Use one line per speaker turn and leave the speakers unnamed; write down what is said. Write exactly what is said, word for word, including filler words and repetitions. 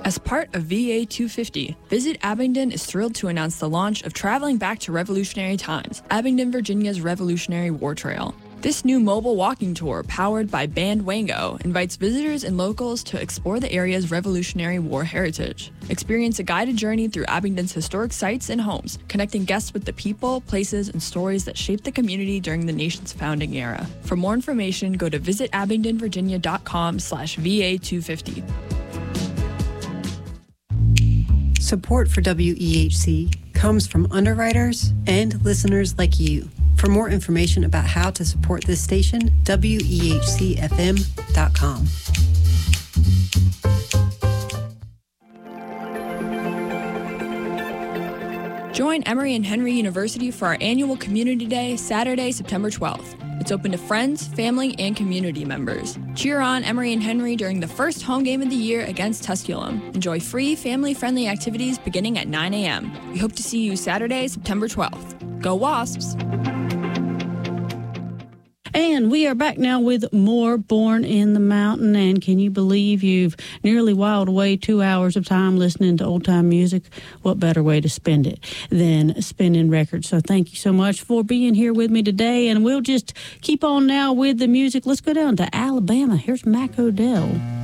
As part of V A two fifty, Visit Abingdon is thrilled to announce the launch of Traveling Back to Revolutionary Times, Abingdon, Virginia's Revolutionary War Trail. This new mobile walking tour, powered by Band Wango, invites visitors and locals to explore the area's Revolutionary War heritage. Experience a guided journey through Abingdon's historic sites and homes, connecting guests with the people, places, and stories that shaped the community during the nation's founding era. For more information, go to visit abingdon virginia dot com slash V A two fifty.
Support for W E H C comes from underwriters and listeners like you. For more information about how to support this station, W E H C F M dot com.
Join Emory and Henry University for our annual Community Day, Saturday, September twelfth. It's open to friends, family, and community members. Cheer on Emory and Henry during the first home game of the year against Tusculum. Enjoy free, family-friendly activities beginning at nine a.m. We hope to see you Saturday, September twelfth. Go Wasps!
And we are back now with more Born in the Mountain. And can you believe you've nearly whiled away two hours of time listening to old-time music? What better way to spend it than spinning records? So thank you so much for being here with me today. And we'll just keep on now with the music. Let's go down to Alabama. Here's Mac Odell.